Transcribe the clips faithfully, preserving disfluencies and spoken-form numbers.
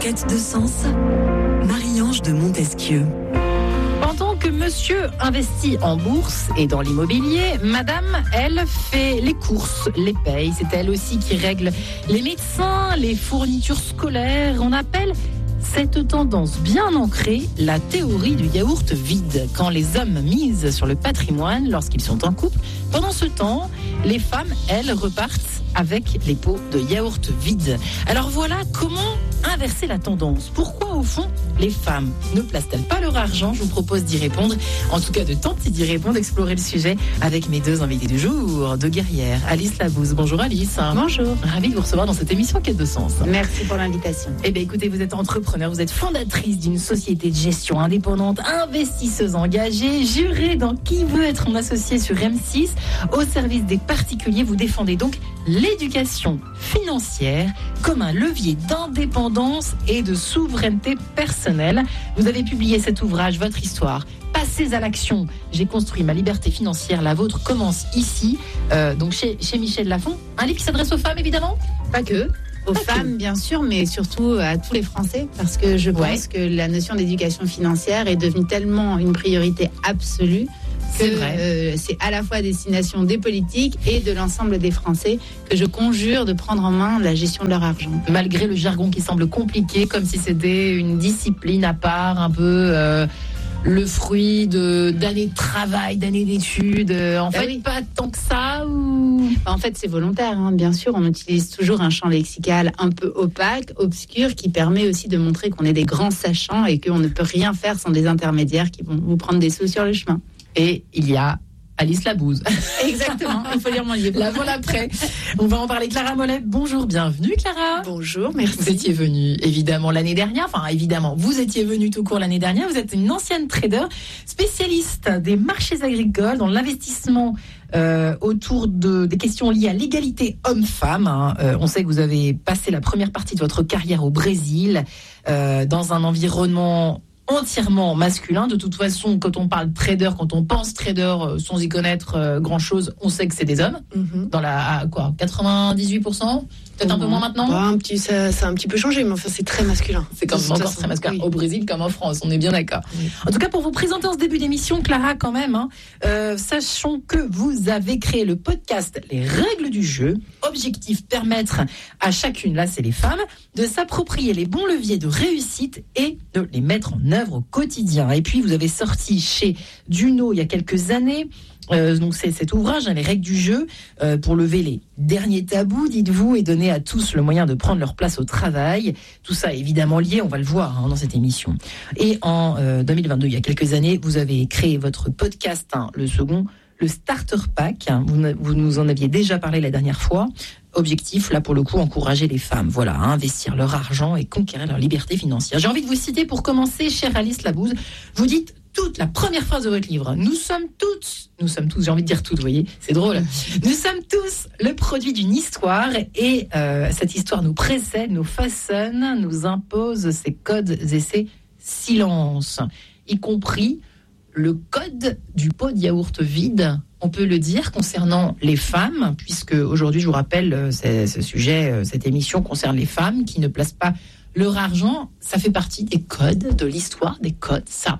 quête de sens, Marie-Ange de Montesquieu. Pendant que monsieur investit en bourse et dans l'immobilier, madame, elle, fait les courses, les payes. C'est elle aussi qui règle les médecins, les fournitures scolaires. On appelle cette tendance bien ancrée la théorie du yaourt vide. Quand les hommes misent sur le patrimoine lorsqu'ils sont en couple, pendant ce temps, les femmes, elles, repartent avec les pots de yaourt vides. Alors voilà comment inverser la tendance. Pourquoi, au fond, les femmes ne placent-elles pas leur argent? Je vous propose d'y répondre, en tout cas de tenter d'y répondre, d'explorer le sujet avec mes deux invités du jour, deux guerrières. Alice Labouze. Bonjour Alice. Bonjour. Ravie de vous recevoir dans cette émission Quête de sens. Merci pour l'invitation. Eh bien écoutez, vous êtes entrepreneur, vous êtes fondatrice d'une société de gestion indépendante, investisseuse engagée, jurée dans Qui veut être mon associé sur M six, au service des particuliers. Vous défendez donc l'éducation financière comme un levier d'indépendance et de souveraineté personnelle. Vous avez publié cet ouvrage, Votre histoire. Passez à l'action. J'ai construit ma liberté financière. La vôtre commence ici, euh, donc chez, chez Michel Lafon. Un livre qui s'adresse aux femmes, évidemment? Pas que. Aux Pas femmes, que. bien sûr, mais surtout à tous les Français, parce que je pense ouais. que la notion d'éducation financière est devenue tellement une priorité absolue que c'est, euh, c'est à la fois à destination des politiques et de l'ensemble des Français que je conjure de prendre en main la gestion de leur argent. Malgré le jargon qui semble compliqué, comme si c'était une discipline à part, un peu euh, le fruit de, d'années de travail, d'années d'études. En bah fait, oui. Pas tant que ça ou... bah En fait, c'est volontaire. Hein. Bien sûr, on utilise toujours un champ lexical un peu opaque, obscur, qui permet aussi de montrer qu'on est des grands sachants et qu'on ne peut rien faire sans des intermédiaires qui vont vous prendre des sous sur le chemin. Et il y a Alice Labouze. Exactement, il faut lire mon livre. L'avant, l'après. On va en parler. Clara Mollet, bonjour, bienvenue Clara. Bonjour, merci. Vous étiez venue évidemment l'année dernière, enfin évidemment, vous étiez venue tout court l'année dernière. Vous êtes une ancienne trader, spécialiste des marchés agricoles, dans l'investissement euh, autour de, des questions liées à l'égalité homme-femme. Hein. Euh, on sait que vous avez passé la première partie de votre carrière au Brésil, euh, dans un environnement entièrement masculin. De toute façon, quand on parle trader, quand on pense trader, euh, sans y connaître euh, grand-chose, on sait que c'est des hommes. Mm-hmm. Dans la, à, quoi, quatre-vingt-dix-huit pour cent Peut-être mmh. un peu moins maintenant. Bah, un petit, ça, ça a un petit peu changé, mais enfin, c'est très masculin. C'est quand même encore très masculin. Oui. Au Brésil comme en France, on est bien d'accord. Oui. En tout cas, pour vous présenter en ce début d'émission, Clara, quand même, hein, euh, sachons que vous avez créé le podcast Les règles du jeu. Objectif, permettre à chacune, là c'est les femmes, de s'approprier les bons leviers de réussite et de les mettre en œuvre au quotidien. Et puis, vous avez sorti chez Duno il y a quelques années, Euh, donc c'est cet ouvrage, hein, Les règles du jeu, euh, pour lever les derniers tabous, dites-vous, et donner à tous le moyen de prendre leur place au travail. Tout ça est évidemment lié, on va le voir hein, dans cette émission. Et en euh, deux mille vingt-deux, il y a quelques années, vous avez créé votre podcast, hein, le second, le Starter Pack. Hein, vous, vous nous en aviez déjà parlé la dernière fois. Objectif, là pour le coup, encourager les femmes, voilà, à investir leur argent et conquérir leur liberté financière. J'ai envie de vous citer pour commencer, chère Alice Labouze. Vous dites toute la première phrase de votre livre. Nous sommes toutes, nous sommes tous, j'ai envie de dire toutes, vous voyez, c'est drôle. Nous sommes tous le produit d'une histoire et euh, cette histoire nous précède, nous façonne, nous impose ses codes et ses silences, y compris le code du pot de yaourt vide. On peut le dire concernant les femmes, puisque aujourd'hui, je vous rappelle, c'est, ce sujet, cette émission concerne les femmes qui ne placent pas leur argent. Ça fait partie des codes de l'histoire, des codes, ça.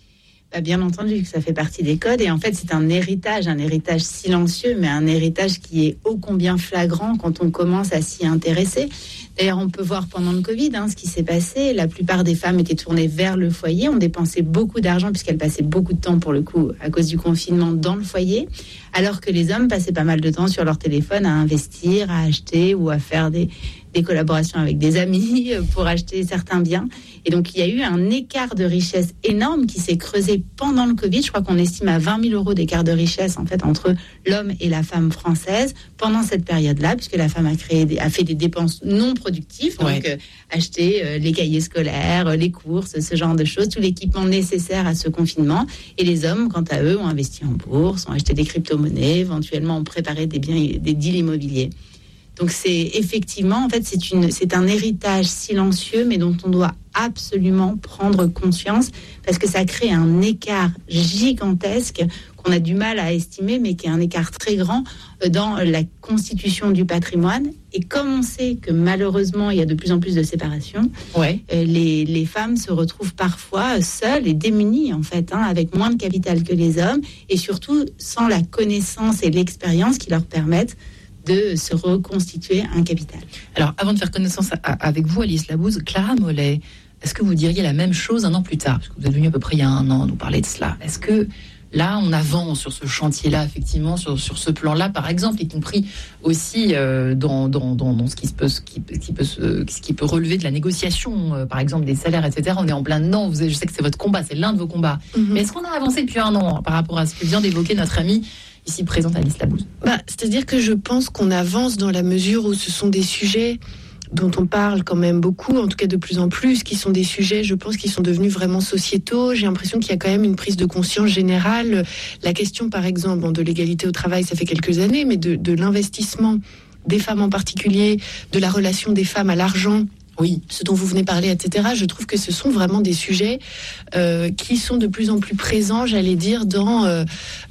Bien entendu que ça fait partie des codes et en fait c'est un héritage, un héritage silencieux mais un héritage qui est ô combien flagrant quand on commence à s'y intéresser. D'ailleurs on peut voir pendant le Covid hein, ce qui s'est passé, la plupart des femmes étaient tournées vers le foyer, on dépensait beaucoup d'argent puisqu'elles passaient beaucoup de temps pour le coup à cause du confinement dans le foyer, alors que les hommes passaient pas mal de temps sur leur téléphone à investir, à acheter ou à faire des des collaborations avec des amis pour acheter certains biens. Et donc, il y a eu un écart de richesse énorme qui s'est creusé pendant le Covid. Je crois qu'on estime à vingt mille euros d'écart de richesse, en fait, entre l'homme et la femme française pendant cette période-là, puisque la femme a créé, des, a fait des dépenses non productives. Donc, ouais. euh, acheter euh, les cahiers scolaires, euh, les courses, ce genre de choses, tout l'équipement nécessaire à ce confinement. Et les hommes, quant à eux, ont investi en bourse, ont acheté des crypto-monnaies, éventuellement ont préparé des biens, des deals immobiliers. Donc c'est effectivement, en fait, c'est, une, c'est un héritage silencieux, mais dont on doit absolument prendre conscience parce que ça crée un écart gigantesque qu'on a du mal à estimer, mais qui est un écart très grand dans la constitution du patrimoine. Et comme on sait que malheureusement, il y a de plus en plus de séparations, ouais. les, les femmes se retrouvent parfois seules et démunies, en fait, hein, avec moins de capital que les hommes, et surtout sans la connaissance et l'expérience qui leur permettent de se reconstituer un capital. Alors, avant de faire connaissance à, à, avec vous, Alice Labouze, Clara Mollet, est-ce que vous diriez la même chose un an plus tard ? Parce que vous êtes venue à peu près il y a un an nous parler de cela. Est-ce que là, on avance sur ce chantier-là, effectivement, sur, sur ce plan-là, par exemple, y compris aussi euh, dans, dans, dans, dans ce qui peut, ce qui, qui peut, se, ce qui peut relever de la négociation, euh, par exemple, des salaires, et cetera. On est en plein dedans. Vous avez, je sais que c'est votre combat, c'est l'un de vos combats. Mm-hmm. Mais est-ce qu'on a avancé depuis un an par rapport à ce que vient d'évoquer notre amie ici présente, Alice Labouze ? Bah, c'est-à-dire que je pense qu'on avance dans la mesure où ce sont des sujets dont on parle quand même beaucoup, en tout cas de plus en plus, qui sont des sujets, je pense, qui sont devenus vraiment sociétaux. J'ai l'impression qu'il y a quand même une prise de conscience générale. La question, par exemple, bon, de l'égalité au travail, ça fait quelques années, mais de, de l'investissement des femmes en particulier, de la relation des femmes à l'argent, oui, ce dont vous venez parler, et cetera. Je trouve que ce sont vraiment des sujets euh, qui sont de plus en plus présents, j'allais dire, dans euh,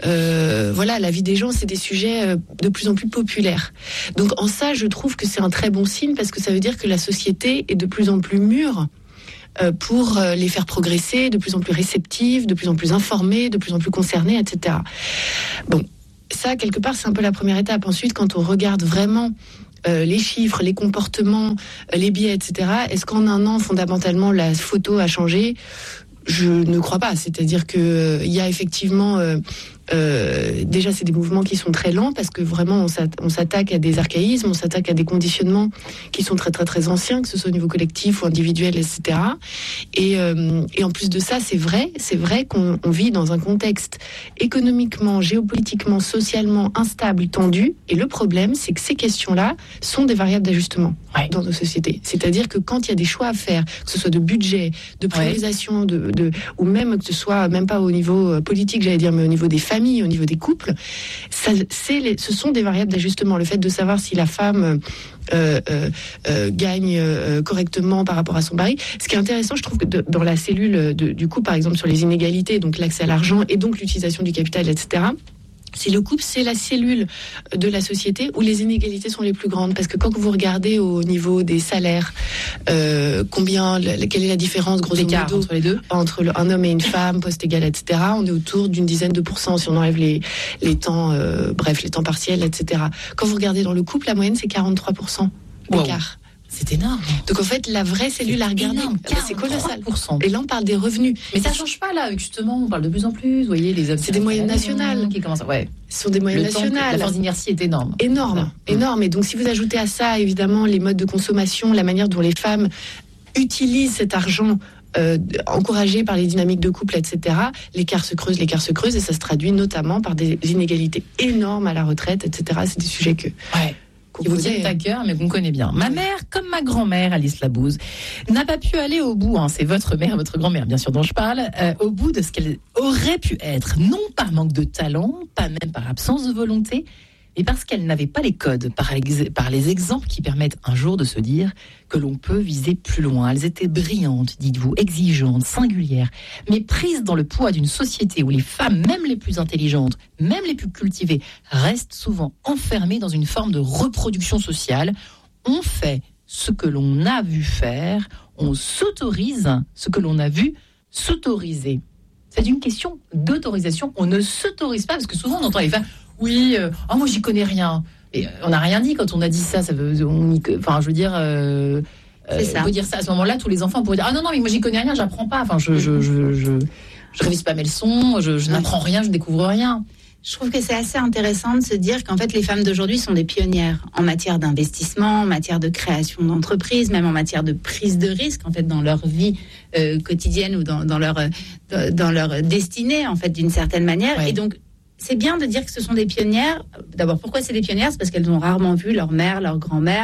euh, voilà, la vie des gens. C'est des sujets euh, de plus en plus populaires. Donc en ça, je trouve que c'est un très bon signe parce que ça veut dire que la société est de plus en plus mûre euh, pour euh, les faire progresser, de plus en plus réceptive, de plus en plus informée, de plus en plus concernée, et cetera. Bon, ça, quelque part, c'est un peu la première étape. Ensuite, quand on regarde vraiment Euh, les chiffres, les comportements, euh, les biais, et cetera. Est-ce qu'en un an, fondamentalement, la photo a changé ? Je ne crois pas. C'est-à-dire que euh, il y a effectivement euh, euh, déjà c'est des mouvements qui sont très lents parce que vraiment on, s'att- on s'attaque à des archaïsmes, on s'attaque à des conditionnements qui sont très très très anciens, que ce soit au niveau collectif ou individuel, et cetera. Et, euh, et en plus de ça, c'est vrai, c'est vrai qu'on on vit dans un contexte économiquement, géopolitiquement, socialement instable, tendu. Et le problème, c'est que ces questions-là sont des variables d'ajustement ouais. dans nos sociétés. C'est-à-dire que quand il y a des choix à faire, que ce soit de budget, de priorisation, ouais. de, de, ou même que ce soit même pas au niveau politique, j'allais dire, mais au niveau des familles, au niveau des couples, ça, c'est les, ce sont des variables d'ajustement. Le fait de savoir si la femme euh, euh, euh, gagne euh, correctement par rapport à son mari. Ce qui est intéressant, je trouve que de, dans la cellule de, du couple, par exemple sur les inégalités, donc l'accès à l'argent et donc l'utilisation du capital, et cetera. C'est le couple, c'est la cellule de la société où les inégalités sont les plus grandes. Parce que quand vous regardez au niveau des salaires, euh, combien, quelle est la différence, grosso modo, entre les deux, entre un homme et une femme, poste égal, et cetera. On est autour d'une dizaine de pourcents si on enlève les, les temps, euh, bref, les temps partiels, et cetera. Quand vous regardez dans le couple, la moyenne, c'est quarante-trois pour cent d'écart. Wow. C'est énorme. Donc en fait, la vraie cellule c'est à regarder, énorme, c'est colossal. Et là, on parle des revenus. Mais ça change pas là, justement. On parle de plus en plus. Vous voyez, les hommes. C'est des moyennes nationales qui commencent. Ouais. Ce sont des moyennes nationales. La force d'inertie est énorme. Énorme, voilà. énorme. Et donc, si vous ajoutez à ça, évidemment, les modes de consommation, la manière dont les femmes utilisent cet argent. Euh, encouragé par les dynamiques de couple, et cetera. L'écart se creuse, l'écart se creuse, et ça se traduit notamment par des inégalités énormes à la retraite, et cetera. C'est des sujets que. Ouais. Qui vous tiennent à cœur, mais qu'on connaît bien. Ma mère, comme ma grand-mère, Alice Labouze, n'a pas pu aller au bout, hein, c'est votre mère, votre grand-mère, bien sûr, dont je parle, euh, au bout de ce qu'elle aurait pu être, non par manque de talent, pas même par absence de volonté, mais parce qu'elle n'avait pas les codes, par, ex- par les exemples qui permettent un jour de se dire que l'on peut viser plus loin. Elles étaient brillantes, dites-vous, exigeantes, singulières, mais prises dans le poids d'une société où les femmes, même les plus intelligentes, même les plus cultivées, restent souvent enfermées dans une forme de reproduction sociale. On fait ce que l'on a vu faire, on s'autorise ce que l'on a vu s'autoriser. C'est une question d'autorisation. On ne s'autorise pas, parce que souvent on entend les femmes... Oui, euh, oh, moi j'y connais rien. Et, euh, on n'a rien dit quand on a dit ça. Ça veut, on, enfin, je veux dire, euh, c'est ça. On peut dire ça à ce moment-là. Tous les enfants pourraient dire ah non non mais moi j'y connais rien, j'apprends pas. Enfin, je je je je, je révise pas mes leçons, je, je n'apprends rien, je découvre rien. Je trouve que c'est assez intéressant de se dire qu'en fait les femmes d'aujourd'hui sont des pionnières en matière d'investissement, en matière de création d'entreprises, même en matière de prise de risque en fait dans leur vie euh, quotidienne ou dans, dans leur euh, dans leur destinée en fait d'une certaine manière. Ouais. Et donc c'est bien de dire que ce sont des pionnières. D'abord, pourquoi c'est des pionnières ? C'est parce qu'elles ont rarement vu leur mère, leur grand-mère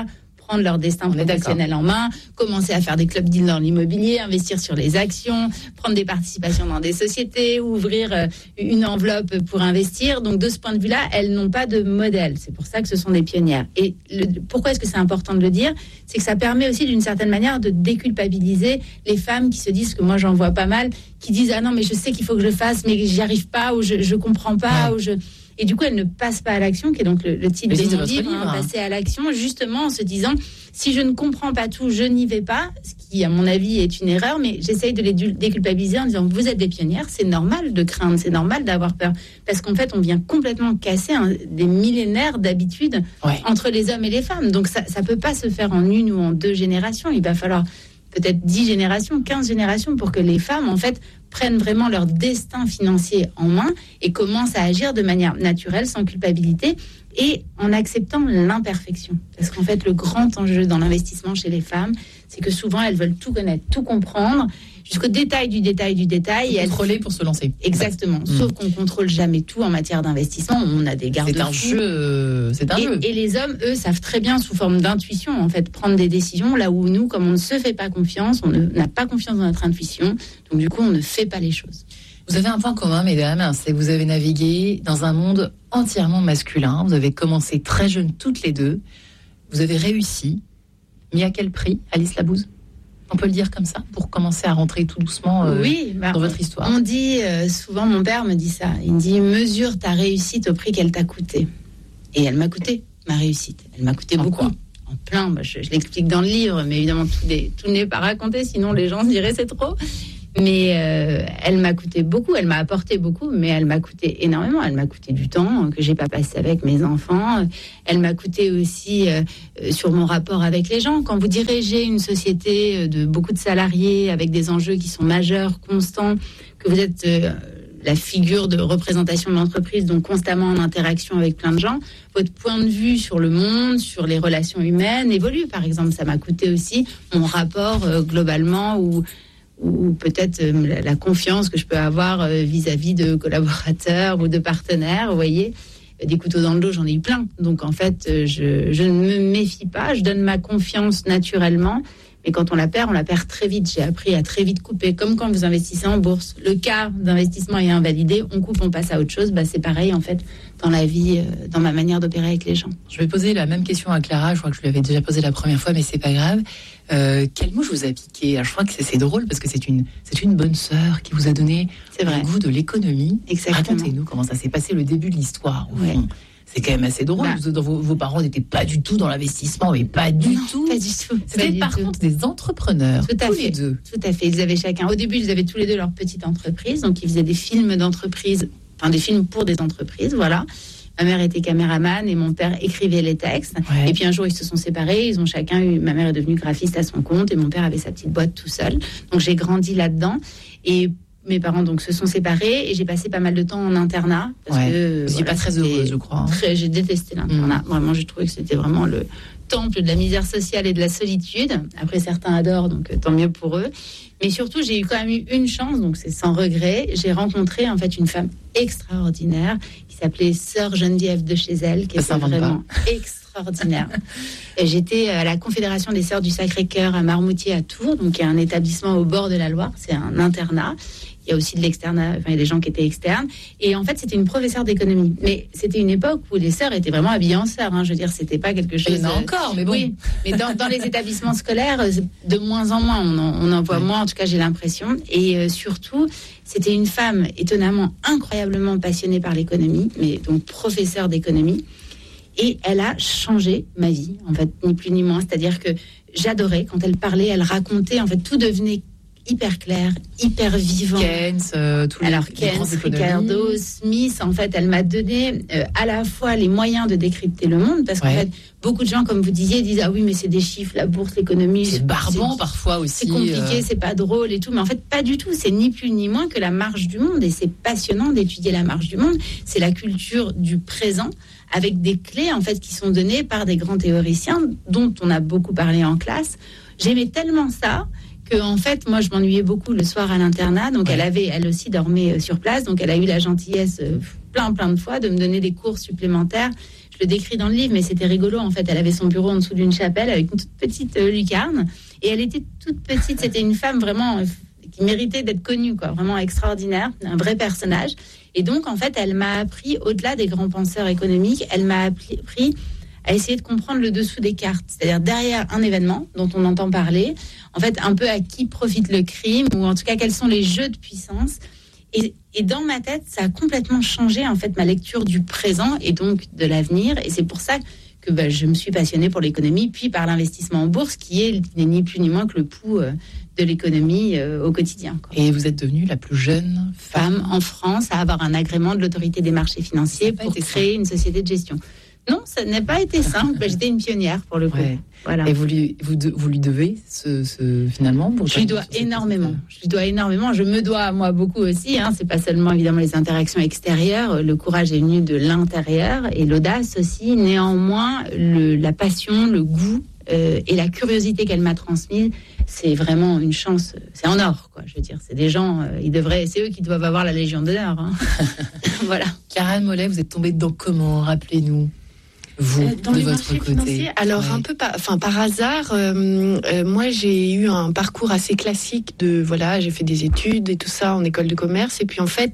prendre leur destin professionnel en main, commencer à faire des club deals dans l'immobilier, investir sur les actions, prendre des participations dans des sociétés, ouvrir euh, une enveloppe pour investir. Donc de ce point de vue-là, elles n'ont pas de modèle. C'est pour ça que ce sont des pionnières. Et le, pourquoi est-ce que c'est important de le dire ? C'est que ça permet aussi d'une certaine manière de déculpabiliser les femmes qui se disent, que moi j'en vois pas mal, qui disent ah non mais je sais qu'il faut que je le fasse, mais j'y arrive pas, ou je je comprends pas, ouais. ou je et du coup elles ne passent pas à l'action, qui est donc le, le titre de mon livre, livre hein, hein. Passer à l'action, justement en se disant si je ne comprends pas tout, je n'y vais pas, ce qui à mon avis est une erreur, mais j'essaye de les déculpabiliser en disant vous êtes des pionnières, c'est normal de craindre, c'est normal d'avoir peur, parce qu'en fait on vient complètement casser un, des millénaires d'habitudes ouais. entre les hommes et les femmes, donc ça ça peut pas se faire en une ou en deux générations, il va falloir peut-être dix générations, quinze générations pour que les femmes, en fait, prennent vraiment leur destin financier en main et commencent à agir de manière naturelle, sans culpabilité et en acceptant l'imperfection. Parce qu'en fait, le grand enjeu dans l'investissement chez les femmes, c'est que souvent, elles veulent tout connaître, tout comprendre, jusqu'au détail du détail du détail. Et contrôler elles... pour se lancer. Exactement. Mmh. Sauf qu'on ne contrôle jamais tout en matière d'investissement. On a des garde-fous. C'est un jeu. C'est un et, jeu. Et les hommes, eux, savent très bien, sous forme d'intuition, en fait, prendre des décisions. Là où nous, comme on ne se fait pas confiance, on ne, n'a pas confiance dans notre intuition. Donc, du coup, on ne fait pas les choses. Vous avez un point commun, mesdames, c'est que vous avez navigué dans un monde entièrement masculin. Vous avez commencé très jeune, toutes les deux. Vous avez réussi. Mais à quel prix, Alice Labouze ? On peut le dire comme ça, pour commencer à rentrer tout doucement euh, oui, bah, dans votre histoire. On dit euh, souvent, mon père me dit ça, il me dit mesure ta réussite au prix qu'elle t'a coûté. Et elle m'a coûté, ma réussite. Elle m'a coûté en beaucoup. Quoi en plein, bah, je, je l'explique dans le livre, mais évidemment tout, les, tout n'est pas raconté, sinon les gens se diraient c'est trop. Mais euh, elle m'a coûté beaucoup, elle m'a apporté beaucoup, mais elle m'a coûté énormément. Elle m'a coûté du temps que j'ai pas passé avec mes enfants. Elle m'a coûté aussi euh, sur mon rapport avec les gens. Quand vous dirigez une société de beaucoup de salariés avec des enjeux qui sont majeurs, constants, que vous êtes euh, la figure de représentation de l'entreprise, donc constamment en interaction avec plein de gens, votre point de vue sur le monde, sur les relations humaines évolue. Par exemple, ça m'a coûté aussi mon rapport euh, globalement où ou peut-être euh, la confiance que je peux avoir euh, vis-à-vis de collaborateurs ou de partenaires, vous voyez. Des couteaux dans le dos, j'en ai eu plein. Donc, en fait, euh, je, je ne me méfie pas, je donne ma confiance naturellement. Mais quand on la perd, on la perd très vite. J'ai appris à très vite couper, comme quand vous investissez en bourse. Le quart d'investissement est invalidé, on coupe, on passe à autre chose. Bah, c'est pareil, en fait, dans la vie, euh, dans ma manière d'opérer avec les gens. Je vais poser la même question à Clara. Je crois que je lui avais déjà posé la première fois, mais c'est pas grave. Euh, quel mouche vous a piqué ? Alors, je crois que c'est, c'est drôle parce que c'est une, c'est une bonne sœur qui vous a donné c'est vrai. le goût de l'économie. Exactement. Racontez-nous comment ça s'est passé, le début de l'histoire, au ouais. fond. C'est quand même assez drôle. Bah. Vos, vos parents n'étaient pas du tout dans l'investissement, mais pas du non, tout. Pas du tout. C'était pas par du contre tout. des entrepreneurs, tout à tous fait. les deux. Tout à fait. Ils avaient chacun. Au début, ils avaient tous les deux leur petite entreprise, donc ils faisaient des films d'entreprise, enfin des films pour des entreprises, voilà. Ma mère était caméraman et mon père écrivait les textes. Ouais. Et puis un jour, ils se sont séparés. Ils ont chacun eu. Ma mère est devenue graphiste à son compte et mon père avait sa petite boîte tout seul. Donc j'ai grandi là-dedans. Et mes parents donc se sont séparés et j'ai passé pas mal de temps en internat parce ouais. que vous n'étiez voilà, pas très heureuse, je crois. Hein. Très, j'ai détesté l'internat. Mmh. Vraiment, j'ai trouvé que c'était vraiment le temple de la misère sociale et de la solitude. Après, certains adorent, donc tant mieux pour eux. Mais surtout, j'ai eu quand même eu une chance, donc c'est sans regret. J'ai rencontré en fait une femme extraordinaire qui s'appelait Sœur Geneviève de chez elle, qui était vraiment pas. extraordinaire. Et j'étais à la Confédération des Sœurs du Sacré-Cœur à Marmoutier à Tours, donc il y a un établissement au bord de la Loire. C'est un internat. Il y a aussi de l'externe, enfin, il y a des gens qui étaient externes. Et en fait, c'était une professeure d'économie. Mais c'était une époque où les sœurs étaient vraiment habillées en sœurs. Hein. Je veux dire, c'était pas quelque chose... Il y en a encore, mais bon. Oui, mais dans, dans les établissements scolaires, de moins en moins, on en, on en voit ouais. moins, en tout cas, j'ai l'impression. Et euh, surtout, c'était une femme étonnamment, incroyablement passionnée par l'économie, mais donc professeure d'économie. Et elle a changé ma vie, en fait, ni plus ni moins. C'est-à-dire que j'adorais, quand elle parlait, elle racontait, en fait, tout devenait hyper clair, hyper vivant. Keynes, euh, tous les, Alors les Keynes, Ricardo, Smith, en fait, elle m'a donné euh, à la fois les moyens de décrypter le monde, parce qu'en ouais. fait, beaucoup de gens, comme vous disiez, disent ah oui, mais c'est des chiffres, la bourse, l'économie. C'est barbant c'est, parfois aussi. C'est compliqué, euh... c'est pas drôle et tout, mais en fait, pas du tout. C'est ni plus ni moins que la marche du monde, et c'est passionnant d'étudier la marche du monde. C'est la culture du présent, avec des clés en fait qui sont données par des grands théoriciens dont on a beaucoup parlé en classe. J'aimais tellement ça que en fait, moi, je m'ennuyais beaucoup le soir à l'internat. Donc, ouais. elle avait, elle aussi dormait sur place. Donc, elle a eu la gentillesse euh, plein, plein de fois de me donner des cours supplémentaires. je le décris dans le livre, mais c'était rigolo. En fait, elle avait son bureau en dessous d'une chapelle avec une toute petite euh, lucarne. Et elle était toute petite. C'était une femme vraiment... Euh, qui méritait d'être connue, quoi, vraiment extraordinaire, un vrai personnage. Et donc, en fait, elle m'a appris, au-delà des grands penseurs économiques, elle m'a appris à essayer de comprendre le dessous des cartes. C'est-à-dire, derrière un événement dont on entend parler, en fait, un peu à qui profite le crime, ou en tout cas, quels sont les jeux de puissance. Et, et dans ma tête, ça a complètement changé, en fait, ma lecture du présent et donc de l'avenir. Et c'est pour ça que bah, je me suis passionnée pour l'économie, puis par l'investissement en bourse, qui est ni plus ni moins que le pouls euh, de l'économie euh, au quotidien, quoi. Et vous êtes devenue la plus jeune femme, femme en France à avoir un agrément de l'autorité des marchés financiers pour créer simple. une société de gestion. Non, ça n'a pas été simple. J'étais une pionnière pour le coup. Ouais. Voilà. Et vous lui, vous, de, vous lui devez ce, ce finalement pour Je lui dois énormément. Je lui dois énormément. Je me dois à moi beaucoup aussi. Hein. C'est pas seulement évidemment les interactions extérieures. Le courage est venu de l'intérieur et l'audace aussi. Néanmoins, le, la passion, le goût euh, et la curiosité qu'elle m'a transmise, c'est vraiment une chance. C'est en or, quoi. Je veux dire, c'est des gens. Euh, ils devraient. C'est eux qui doivent avoir la Légion d'honneur. Hein. Voilà. Karen Mollet, vous êtes tombée dedans comment? Rappelez-nous. Vous, dans de les votre marchés côté. Financiers, alors ouais. un peu par, enfin par hasard, euh, euh, moi j'ai eu un parcours assez classique de voilà, j'ai fait des études et tout ça en école de commerce et puis en fait,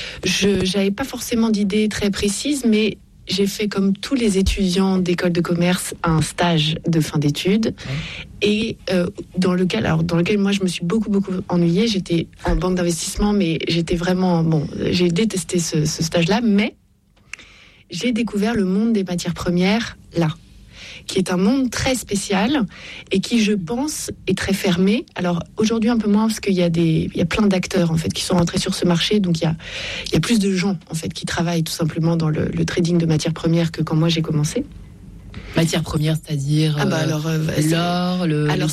je j'avais pas forcément d'idées très précises, mais j'ai fait comme tous les étudiants d'école de commerce un stage de fin d'études ouais. et euh, dans lequel alors dans lequel moi je me suis beaucoup beaucoup ennuyée. J'étais en banque d'investissement, mais j'étais vraiment bon, j'ai détesté ce, ce stage-là, mais j'ai découvert le monde des matières premières là, qui est un monde très spécial et qui, je pense, est très fermé. Alors aujourd'hui un peu moins parce qu'il y a des, il y a plein d'acteurs en fait qui sont rentrés sur ce marché, donc il y a, il y a plus de gens en fait qui travaillent tout simplement dans le, le trading de matières premières que quand moi j'ai commencé. Matières premières, c'est-à-dire ah bah alors, euh, l'or, le, alors